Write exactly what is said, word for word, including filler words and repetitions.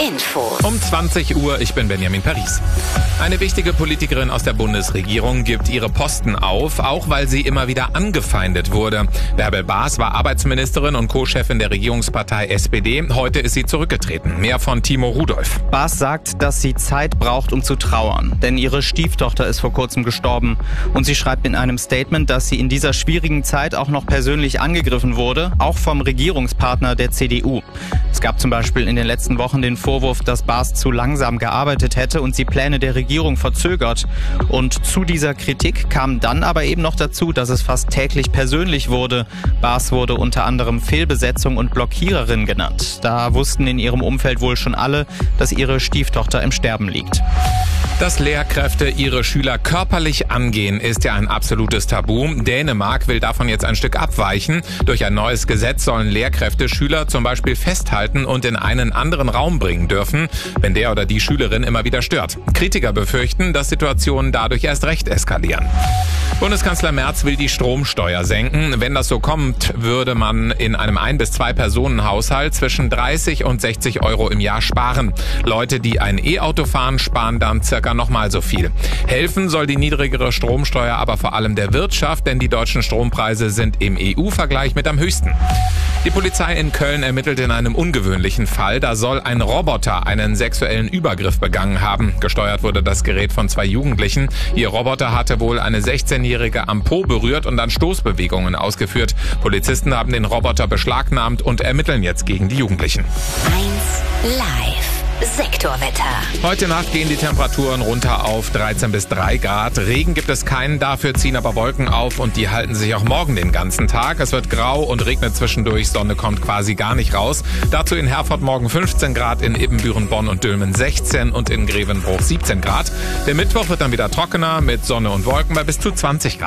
Info. Um zwanzig Uhr, ich bin Benjamin Paris. Eine wichtige Politikerin aus der Bundesregierung gibt ihre Posten auf, auch weil sie immer wieder angefeindet wurde. Bärbel Baas war Arbeitsministerin und Co-Chefin der Regierungspartei S P D. Heute ist sie zurückgetreten. Mehr von Timo Rudolph. Baas sagt, dass sie Zeit braucht, um zu trauern. Denn ihre Stieftochter ist vor kurzem gestorben. Und sie schreibt in einem Statement, dass sie in dieser schwierigen Zeit auch noch persönlich angegriffen wurde, auch vom Regierungspartner der C D U. Es gab zum Beispiel in den letzten Wochen den Vorwurf, dass Baas zu langsam gearbeitet hätte und sie Pläne der Regierung verzögert. Und zu dieser Kritik kam dann aber eben noch dazu, dass es fast täglich persönlich wurde. Baas wurde unter anderem Fehlbesetzung und Blockiererin genannt. Da wussten in ihrem Umfeld wohl schon alle, dass ihre Stieftochter im Sterben liegt. Dass Lehrkräfte ihre Schüler körperlich angehen, ist ja ein absolutes Tabu. Dänemark will davon jetzt ein Stück abweichen. Durch ein neues Gesetz sollen Lehrkräfte Schüler zum Beispiel festhalten und in einen anderen Raum bringen dürfen, wenn der oder die Schülerin immer wieder stört. Kritiker befürchten, dass Situationen dadurch erst recht eskalieren. Bundeskanzler Merz will die Stromsteuer senken. Wenn das so kommt, würde man in einem Ein- bis Zwei-Personen-Haushalt zwischen dreißig und sechzig Euro im Jahr sparen. Leute, die ein E-Auto fahren, sparen dann circa nochmal so viel. Helfen soll die niedrigere Stromsteuer aber vor allem der Wirtschaft, denn die deutschen Strompreise sind im E U-Vergleich mit am höchsten. Die Polizei in Köln ermittelt in einem ungewöhnlichen Fall. Da soll ein Roboter einen sexuellen Übergriff begangen haben. Gesteuert wurde das Gerät von zwei Jugendlichen. Ihr Roboter hatte wohl eine sechzehnjährige am Po berührt und dann Stoßbewegungen ausgeführt. Polizisten haben den Roboter beschlagnahmt und ermitteln jetzt gegen die Jugendlichen. eins Live. Sektorwetter. Heute Nacht gehen die Temperaturen runter auf dreizehn bis drei Grad. Regen gibt es keinen, dafür ziehen aber Wolken auf und die halten sich auch morgen den ganzen Tag. Es wird grau und regnet zwischendurch, Sonne kommt quasi gar nicht raus. Dazu in Herford morgen fünfzehn Grad, in Ibbenbüren, Bonn und Dülmen sechzehn und in Grevenbruch siebzehn Grad. Der Mittwoch wird dann wieder trockener mit Sonne und Wolken bei bis zu zwanzig Grad.